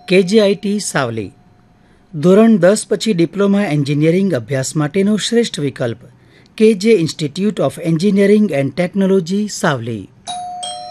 KGIT Savli ધોરણ 10 પછી diploma engineering અભ્યાસ માટેનો શ્રેષ્ઠ વિકલ્પ કેજે institute of engineering and technology Savli.